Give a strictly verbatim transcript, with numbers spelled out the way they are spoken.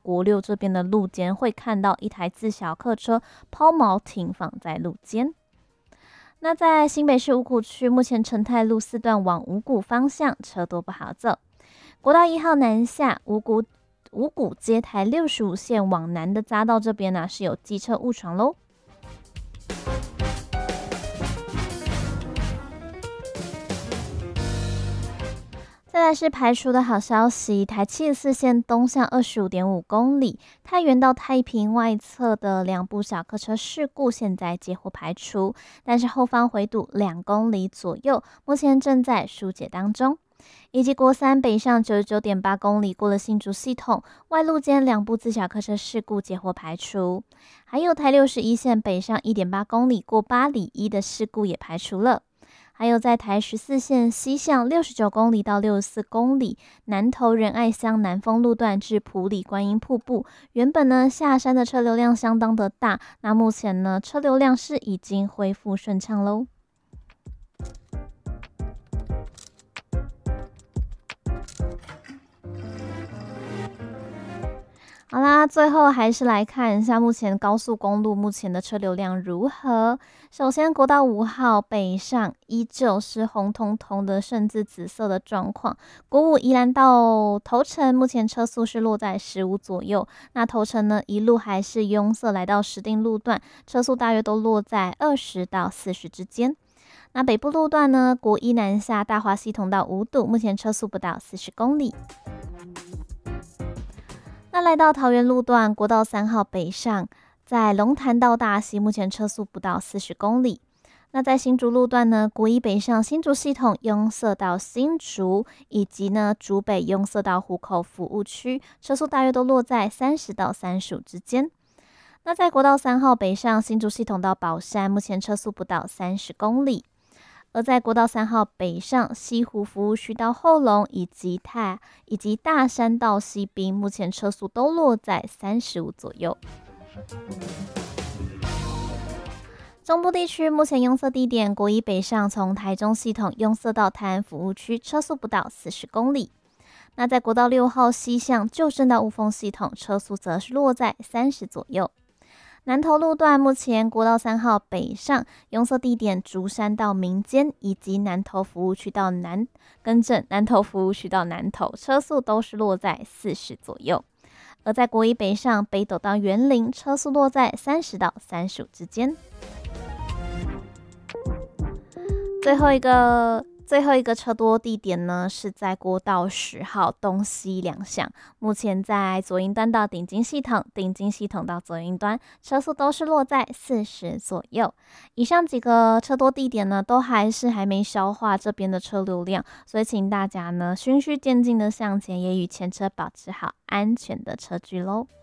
国六这边的路肩会看到一台自小客车抛锚停放在路肩。那在新北市五股区，目前成泰路四段往五股方向车多不好走。国道一号南下五股五股街台六十五线往南的匝道这边呢、啊、是有机车误闯喽。再来是排除的好消息，台七十四线东向 二十五点五公里，太原到太平外侧的两部小客车事故现在皆获排除，但是后方回堵两公里左右，目前正在疏解当中。以及国三北上 九十九点八公里过了新竹系统，外路间两部自小客车事故皆获排除，还有台六十一线北上 一点八公里过八里一的事故也排除了。还有在台十四线西向六十九公里到六十四公里，南投仁爱乡南丰路段至埔里观音瀑布，原本呢下山的车流量相当的大，那目前呢车流量是已经恢复顺畅喽。好啦，最后还是来看一下目前高速公路目前的车流量如何。首先，国道五号北上依旧是红彤彤的，甚至紫色的状况。国五宜兰到头城，目前车速是落在十五左右。那头城呢，一路还是拥塞，来到石碇路段，车速大约都落在二十到四十之间。那北部路段呢，国一南下大华系统到五堵，目前车速不到四十公里。那来到桃园路段，国道三号北上，在龙潭到大溪，目前车速不到四十公里。那在新竹路段呢，国一北上新竹系统拥塞到新竹，以及呢竹北拥塞到湖口服务区，车速大约都落在三十到三十五之间。那在国道三号北上新竹系统到宝山，目前车速不到三十公里。而在国道三号北上西湖服务区到后龙，以及太以及大山到西滨，目前车速都落在三十五左右。中部地区目前拥塞地点，国一北上从台中系统拥塞到泰安服务区，车速不到四十公里。那在国道六号西向旧镇到雾峰系统，车速则是落在三十左右。南投路段目前国道三号北上拥塞地点竹山到民间，以及南投服务区到南更正南投服务区到南投，车速都是落在四十左右。而在国一北上北斗到园林，车速落在三十到三十五之间。最后一个最后一个车多地点呢，是在国道十号东西两向，目前在左营端到顶金系统，顶金系统到左营端，车速都是落在四十左右。以上几个车多地点呢，都还是还没消化这边的车流量，所以请大家呢循序渐进的向前，也与前车保持好安全的车距咯。